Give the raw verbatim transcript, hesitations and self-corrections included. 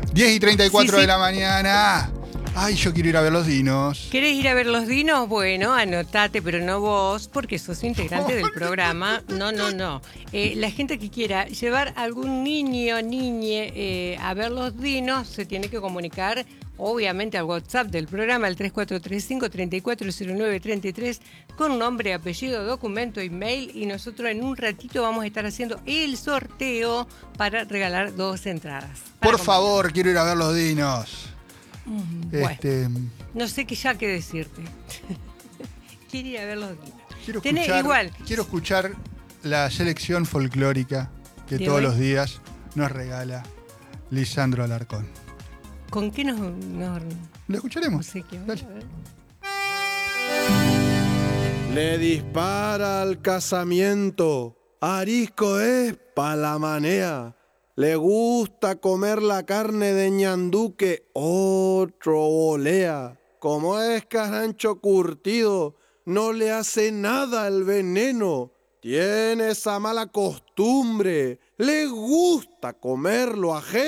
diez y treinta y cuatro Sí, sí. de la mañana. Ay, yo quiero ir a ver los dinos. ¿Querés ir a ver los dinos? Bueno, anotate, pero no vos, porque sos integrante del programa. No, no, no. Eh, la gente que quiera llevar algún niño, niñe eh, a ver los dinos, se tiene que comunicar, obviamente, al WhatsApp del programa, al tres cuatro tres cinco, tres cuatro cero nueve tres tres, con nombre, apellido, documento, email, y nosotros en un ratito vamos a estar haciendo el sorteo para regalar dos entradas. Por Para favor, quiero ir a ver los dinos. Mm, bueno. Este, No sé qué ya qué decirte. Quiero ir a ver los dinos. quiero Tenés escuchar, igual. quiero escuchar la selección folclórica que ¿De todos hoy? los días nos regala Lisandro Alarcón. ¿Con qué nos, nos Lo escucharemos. no sé qué? Dale. A ver. Le dispara al casamiento, arisco es pa' la manea. Le gusta comer la carne de ñandú que otro volea. Como es carancho curtido, no le hace nada el veneno. Tiene esa mala costumbre, le gusta comer lo ajeno.